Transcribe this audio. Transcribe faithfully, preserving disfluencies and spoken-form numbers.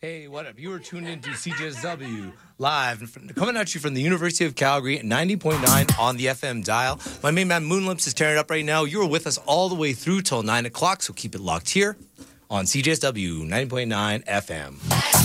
Hey, what up? You are tuned into C J S W live and from, coming at you from the University of Calgary at ninety point nine on the F M dial. My main man Moonlips is tearing it up right now. You are with us all the way through till nine o'clock, so keep it locked here on C J S W ninety point nine F M.